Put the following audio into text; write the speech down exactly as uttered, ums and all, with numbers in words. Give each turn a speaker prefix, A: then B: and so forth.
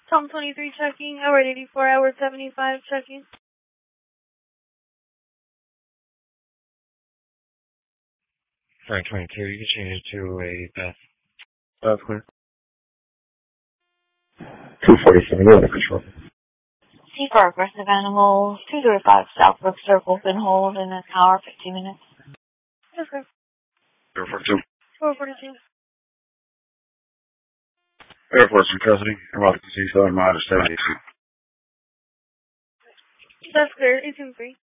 A: Tom twenty-three checking. Alright, eighty-four hour seventy-five checking.
B: Frank twenty-two, you can change it to a Beth.
C: That's clear. two forty-seven, you're under control.
D: C for aggressive animals, two zero five Southbrook Circle, been hold in an hour, fifteen minutes.
A: That's good.
C: zero forty-two.
A: four forty-two.
C: Air Force in custody. I'm about to see Southern Mile to seventy-two.
A: That's clear. eighteen three.